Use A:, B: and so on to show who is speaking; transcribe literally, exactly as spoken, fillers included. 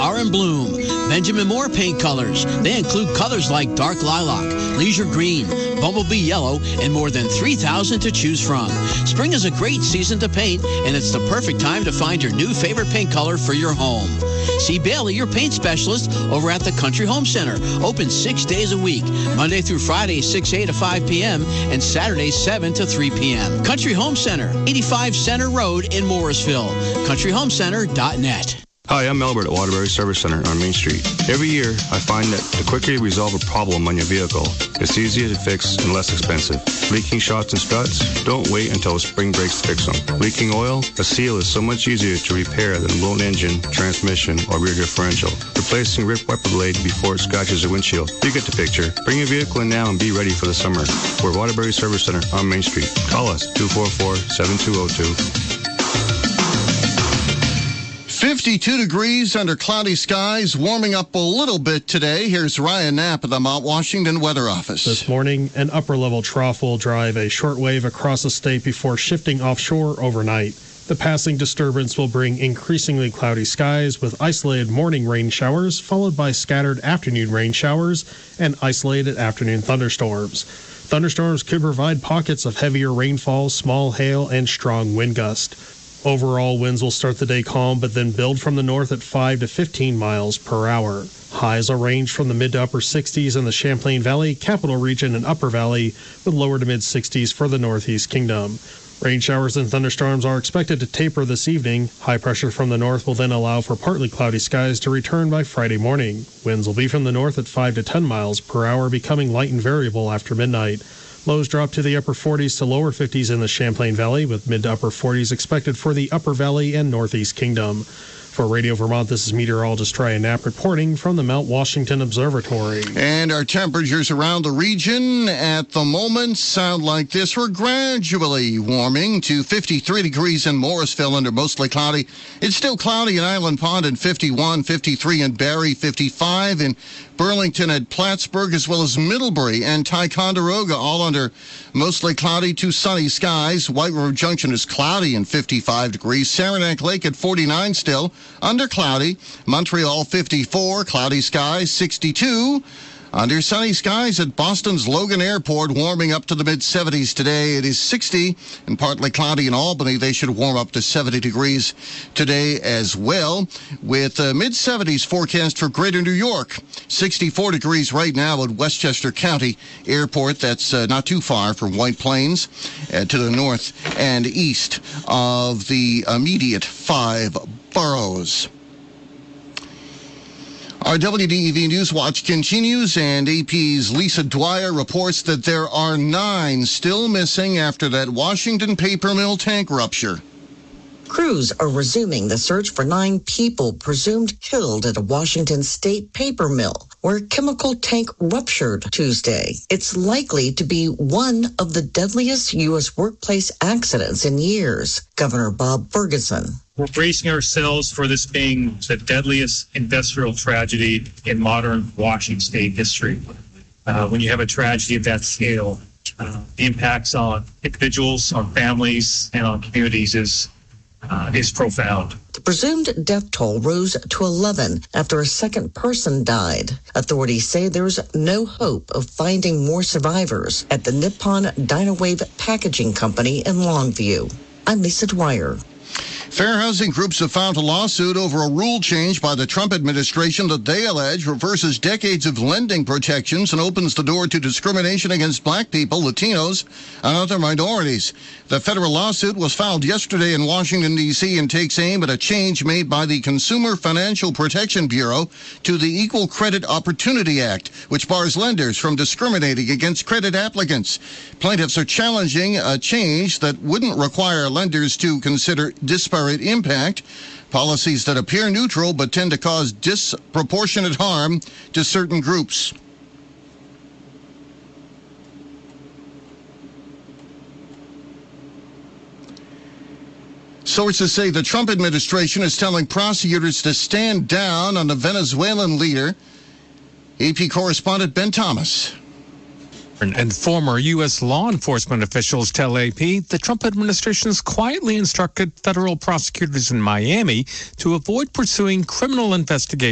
A: are in bloom. Benjamin Moore paint colors. They include colors like dark lilac, leisure green, bumblebee yellow, and more than three thousand to choose from. Spring is a great season to paint, and it's the perfect time to find your new favorite paint color for your home. See Bailey, your paint specialist, over at the Country Home Center. Open six days a week, Monday through Friday, six a to five p.m., and Saturdays, seven to three p.m. Country Home Center, eighty-five Center Road in Morrisville. country home center dot net.
B: Hi, I'm Albert at Waterbury Service Center on Main Street. Every year, I find that the quicker you resolve a problem on your vehicle, it's easier to fix and less expensive. Leaking shots and struts? Don't wait until spring breaks to fix them. Leaking oil? A seal is so much easier to repair than a blown engine, transmission, or rear differential. Replacing ripped wiper blade before it scratches your windshield. You get the picture. Bring your vehicle in now and be ready for the summer. We're Waterbury Service Center on Main Street. Call us, two four four, seven two zero two.
C: fifty-two degrees under cloudy skies, warming up a little bit today. Here's Ryan Knapp at the Mount Washington Weather Office.
D: This morning, an upper-level trough will drive a short wave across the state before shifting offshore overnight. The passing disturbance will bring increasingly cloudy skies with isolated morning rain showers, followed by scattered afternoon rain showers and isolated afternoon thunderstorms. Thunderstorms could provide pockets of heavier rainfall, small hail, and strong wind gust. Overall, winds will start the day calm, but then build from the north at five to fifteen miles per hour. Highs will range from the mid to upper sixties in the Champlain Valley, Capital Region, and Upper Valley, with lower to mid sixties for the Northeast Kingdom. Rain showers and thunderstorms are expected to taper this evening. High pressure from the north will then allow for partly cloudy skies to return by Friday morning. Winds will be from the north at five to ten miles per hour, becoming light and variable after midnight. Lows drop to the upper forties to lower fifties in the Champlain Valley, with mid to upper forties expected for the Upper Valley and Northeast Kingdom. For Radio Vermont, this is meteorologist Ryan Knapp reporting from the Mount Washington Observatory.
C: And our temperatures around the region at the moment sound like this. We're gradually warming to fifty-three degrees in Morrisville under mostly cloudy. It's still cloudy in Island Pond and fifty-one, fifty-three in Barrie, fifty-five in Burlington at Plattsburgh, as well as Middlebury and Ticonderoga, all under mostly cloudy to sunny skies. White River Junction is cloudy and fifty-five degrees. Saranac Lake at forty-nine still, under cloudy. Montreal fifty-four, cloudy skies, sixty-two. Under sunny skies at Boston's Logan Airport, warming up to the mid-seventies today. It is sixty and partly cloudy in Albany. They should warm up to seventy degrees today as well, with uh, mid-seventies forecast for Greater New York. sixty-four degrees right now at Westchester County Airport. That's uh, not too far from White Plains, uh, to the north and east of the immediate five boroughs. Our W D E V News Watch continues, and A P's Lisa Dwyer reports that there are nine still missing after that Washington paper mill tank rupture.
E: Crews are resuming the search for nine people presumed killed at a Washington state paper mill where a chemical tank ruptured Tuesday. It's likely to be one of the deadliest U S workplace accidents in years. Governor Bob Ferguson.
F: We're bracing ourselves for this being the deadliest industrial tragedy in modern Washington state history. Uh, when you have a tragedy of that scale, uh, the impacts on individuals, on families, and on communities is uh, is profound.
E: The presumed death toll rose to eleven after a second person died. Authorities say there's no hope of finding more survivors at the Nippon Dynawave Packaging Company in Longview. I'm Lisa Dwyer.
C: Fair housing groups have filed a lawsuit over a rule change by the Trump administration that they allege reverses decades of lending protections and opens the door to discrimination against black people, Latinos, and other minorities. The federal lawsuit was filed yesterday in Washington, D C and takes aim at a change made by the Consumer Financial Protection Bureau to the Equal Credit Opportunity Act, which bars lenders from discriminating against credit applicants. Plaintiffs are challenging a change that wouldn't require lenders to consider disparate impact, policies that appear neutral but tend to cause disproportionate harm to certain groups. Sources say the Trump administration is telling prosecutors to stand down on the Venezuelan leader. A P correspondent Ben Thomas.
G: And former U S law enforcement officials tell A P the Trump administration has quietly instructed federal prosecutors in Miami to avoid pursuing criminal investigations